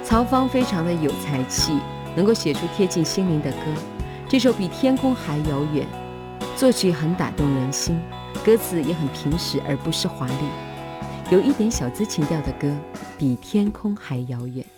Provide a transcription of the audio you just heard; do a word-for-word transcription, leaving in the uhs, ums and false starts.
曹芳非常的有才气，能够写出贴近心灵的歌。这首《比天空还遥远》，作曲很打动人心，歌词也很平实而不失华丽，有一点小资情调的歌，比天空还遥远。